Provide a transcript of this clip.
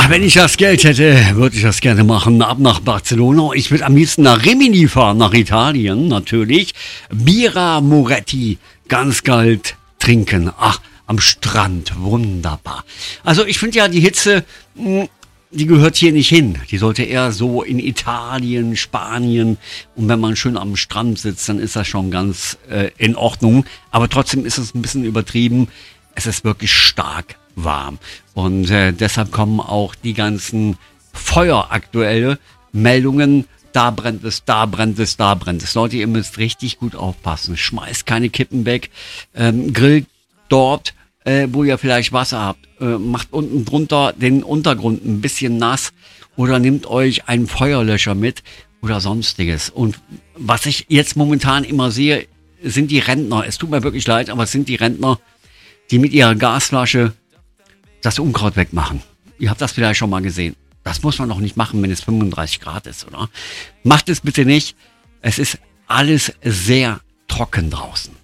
Wenn ich das Geld hätte, würde ich das gerne machen. Ab nach Barcelona. Ich würde am liebsten nach Rimini fahren, nach Italien natürlich. Birra Moretti, ganz kalt trinken. Ach, am Strand, wunderbar. Also ich finde ja, die Hitze, die gehört hier nicht hin. Die sollte eher so in Italien, Spanien. Und wenn man schön am Strand sitzt, dann ist das schon ganz in Ordnung. Aber trotzdem ist es ein bisschen übertrieben. Es ist wirklich stark warm. Und deshalb kommen auch die ganzen feueraktuelle Meldungen. Da brennt es, da brennt es, da brennt es. Leute, ihr müsst richtig gut aufpassen. Schmeißt keine Kippen weg. Grillt dort, wo ihr vielleicht Wasser habt. Macht unten drunter den Untergrund ein bisschen nass. Oder nehmt euch einen Feuerlöscher mit oder sonstiges. Und was ich jetzt momentan immer sehe, sind die Rentner. Es tut mir wirklich leid, aber es sind die Rentner, die mit ihrer Gasflasche das Unkraut wegmachen. Ihr habt das vielleicht schon mal gesehen. Das muss man doch nicht machen, wenn es 35 Grad ist, oder? Macht es bitte nicht. Es ist alles sehr trocken draußen.